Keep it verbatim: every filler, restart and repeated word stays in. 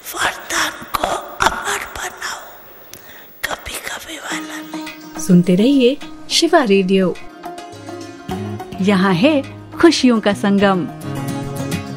वरदान को अमर बनाओ, कभी कभी वाला नहीं। सुनते रहिए शिवा रेडियो, यहाँ है खुशियों का संगम।